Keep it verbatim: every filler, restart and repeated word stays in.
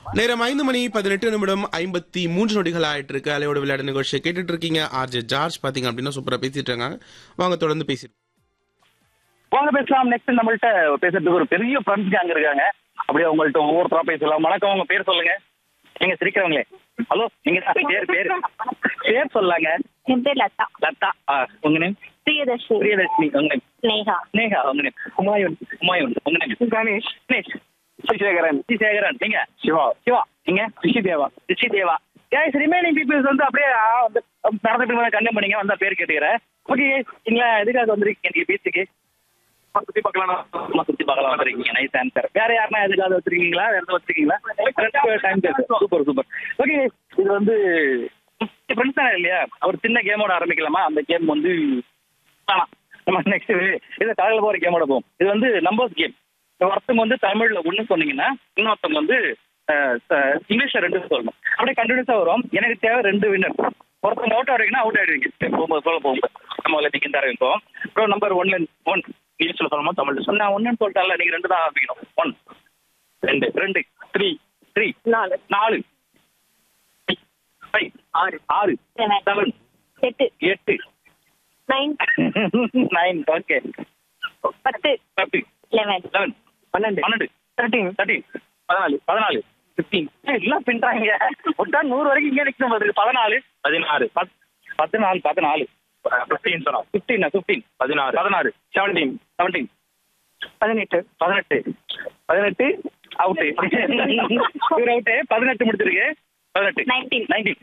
நேரம் ஐந்து மணி பதினெட்டு நிமிடம் ஐம்பத்தி மூன்று நொடிகள் ஆயிட்டு இருக்கு. அலையோட விளையாட நிகழ்ச்சியை கேட்டுட்டு இருக்கீங்க. ஆர்ஜே ஜார்ஜ் பாத்தீங்க அப்படின்னா சூப்பரா பேசிட்டு இருக்காங்க. வாங்க தொடர்ந்து பேசிட்டு வாங்க பேசலாம். நெக்ஸ்ட் நம்மள்ட்ட பேசுறதுக்கு ஒரு பெரிய ஃப்ரெண்ட்ஸ் கேங் இருக்காங்க. அப்படியே உங்கள்ட்ட ஒவ்வொருத்தரா பேசலாம். வணக்கம், உங்க பேர் சொல்லுங்க. நீங்க சிரிக்கிறவங்களே, ஹலோ, நீங்க பேர் பேர் பேர் சொல்லாங்க. என் பேர் லதா. லதா. ஆ, உங்க நேம்? பிரியதர்ஷினி. பிரியதர்ஷினி. உங்க நேம்? நேஹா. நேஹா. உங்க நேம்? ஹுமாயூன். ஹுமாயூன். உங்க நேம்? கணேஷ். கணேஷ். ஸ்ரீசேகரன். ஸ்ரீசேகரன். நீங்க? சிவா. சிவா. நீங்க? ரிஷிதேவா. ரிஷிதேவா. guys, remaining peoples வந்து அப்படியே ஆ, வந்து நடந்துட்டு கண்டம் பண்ணீங்க. வந்தா பேர் கேட்டுக்கிறேன். ஓகே, நீங்க எதுக்காக வந்திருக்கீங்க இன்னைக்கு பீச்சுக்கு? சுத்தி பார்க்கலாம். சுத்தி பார்க்கலாம் வந்திருக்கீங்க. Nice answer. வேற யாருன்னா எதுக்காக வச்சிருக்கீங்களா? வேற எதுவும் வச்சிருக்கீங்களா? Super super. ஓகே, இது வந்து ஃப்ரெண்ட்ஸ் தானே இல்லையா? ஒரு சின்ன கேமோட ஆரம்பிக்கலாமா? அந்த கேம் வந்து நம்ம நெக்ஸ்ட் இது கடலில் போகிற கேமோட போகும். இது வந்து நம்பர்ஸ் கேம். ஒருத்தவங்க வந்து தமிழ்ல ஒண்ணு சொன்னீங்கன்னா இன்னொருத்தவங்க வந்து இங்கிலீஷ்ல ரெண்டு சொல்லணும். அப்படியே கண்டினியூஸா வரும். எனக்கு தேவை ரெண்டு வின்னர். ஒருத்தவங்க அவுட் ஆடுறீங்கன்னா அவுட் ஆயிடுவீங்க. போகும்போது சொல்ல போகும்போது நம்ம நீங்க தர வைப்போம். அப்புறம் நம்பர் ஒன்ல ஒன் இங்கிலீஷ்ல சொல்லணுமா தமிழ்ல சொன்னா ஒன்னு சொல்லிட்டால நீங்க ரெண்டு தான் ஆரம்பிக்கணும். ஒன், ரெண்டு, ரெண்டு, த்ரீ, த்ரீ, நாலு, நாலு, ஃபைவ், ஆறு, ஆறு, செவன், எட்டு, எட்டு, நைன், நைன், ஓகே, பத்து, பத்து, லெவன், லெவன், பன்னெண்டு, பன்னெண்டு, தேர்ட்டீன், தேர்ட்டீன், பதினாலு, பதினாலு, பிப்டீன். எல்லாம் பின்றாங்க. ஒட்டா நூறு வரைக்கும் இங்கே நிற்கும் போது பதினாலு, பதினாறு, பத் பதினாலு, பதினாலு, பிப்டீன் சொன்னோம். பிப்டீன், பிப்டீன், பதினாறு, பதினாறு, செவன்டீன், செவன்டீன், பதினெட்டு, பதினெட்டு, பதினெட்டு, அவுட்டு. இவர் அவுட்டு. பதினெட்டு முடிச்சிருக்கு. பதினெட்டு, நைன்டீன், நைன்டீன்,